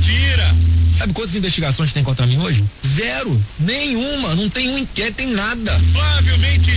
mentira. Sabe quantas investigações tem contra mim hoje? Zero. Nenhuma. Não tem um inquérito, tem nada. Flávio, mentira.